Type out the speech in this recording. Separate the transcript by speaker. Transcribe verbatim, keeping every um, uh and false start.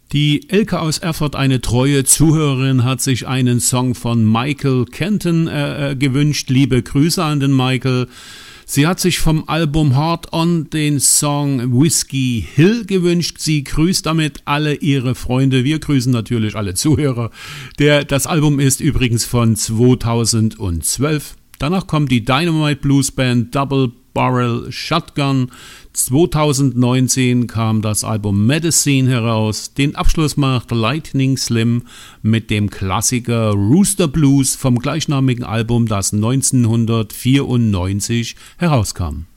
Speaker 1: Die Elke aus Erfurt, eine treue Zuhörerin, hat sich einen Song von Michael Kenton äh, gewünscht. Liebe Grüße an den Michael. Sie hat sich vom Album Hard On den Song Whiskey Hill gewünscht. Sie grüßt damit alle ihre Freunde. Wir grüßen natürlich alle Zuhörer. Der, das Album ist übrigens von zweitausendzwölf. Danach kommt die Dynamite Blues Band Double Barrel Shotgun. zweitausendneunzehn kam das Album Medicine heraus. Den Abschluss macht Lightning Slim mit dem Klassiker Rooster Blues vom gleichnamigen Album, das neunzehnhundertvierundneunzig herauskam.